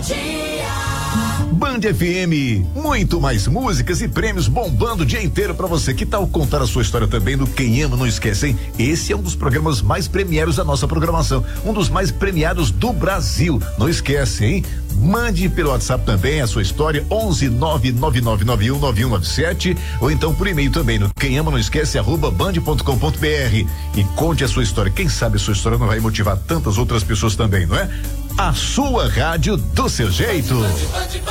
Band FM, muito mais músicas e prêmios bombando o dia inteiro pra você. Que tal contar a sua história também no Quem Ama Não Esquece, hein? Esse é um dos programas mais premiados da nossa programação, um dos mais premiados do Brasil. Não esquece, hein? Mande pelo WhatsApp também a sua história, 11 999919197, ou então por e-mail também no quemama não esquece@band.com.br e conte a sua história. Quem sabe a sua história não vai motivar tantas outras pessoas também, não é? A sua rádio do seu jeito.